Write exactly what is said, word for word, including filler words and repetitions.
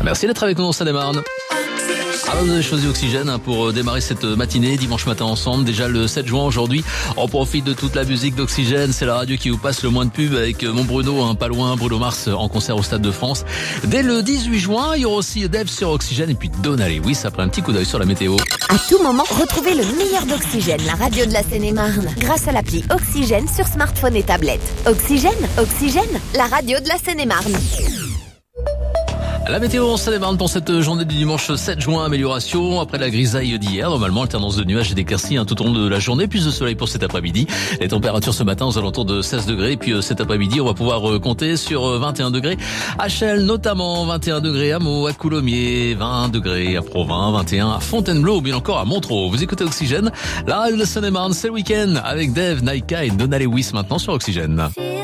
Merci d'être avec nous dans Seine-et-Marne. Alors vous avez choisi Oxygène pour démarrer cette matinée, dimanche matin ensemble, déjà le sept juin aujourd'hui. On profite de toute la musique d'Oxygène, c'est la radio qui vous passe le moins de pub avec mon Bruno, hein, pas loin, Bruno Mars en concert au Stade de France. Dès le dix-huit juin, il y aura aussi Dave sur Oxygène et puis Donna Lewis après un petit coup d'œil sur la météo. À tout moment, retrouvez le meilleur d'Oxygène, la radio de la Seine-et-Marne, grâce à l'appli Oxygène sur smartphone et tablette. Oxygène, Oxygène, la radio de la Seine-et-Marne. La météo en Seine-et-Marne pour cette journée du dimanche sept juin, amélioration après la grisaille d'hier. Normalement, alternance de nuages et d'éclaircies hein, tout au long de la journée, plus de soleil pour cet après-midi. Les températures ce matin aux alentours de seize degrés. Puis euh, cet après-midi, on va pouvoir euh, compter sur euh, vingt et un degrés à Chelles, notamment vingt et un degrés à Meaux, à Coulommiers, vingt degrés à Provins, vingt et un à Fontainebleau ou bien encore à Montreux. Vous écoutez Oxygène, la radio de la Seine-et-Marne, c'est le week-end avec Dave, Naika et Donna Lewis maintenant sur Oxygène.